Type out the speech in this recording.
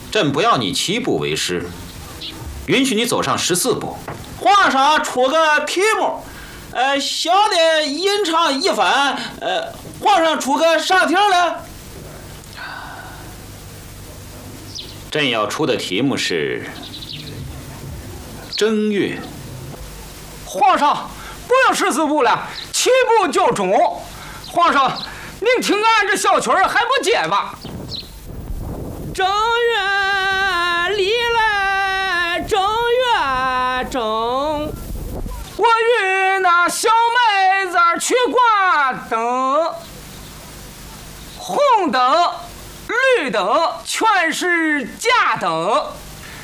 朕不要你7步为师，允许你走上14步。 皇上出个题目，小的吟唱一番，皇上出个啥题了？ 朕要出的题目是正月。 皇上，不用14步了，7步就中。皇上，您听俺这小曲儿还不接吧？ 正月里来正月正， 我与那小妹子去挂灯，红灯绿灯全是假灯。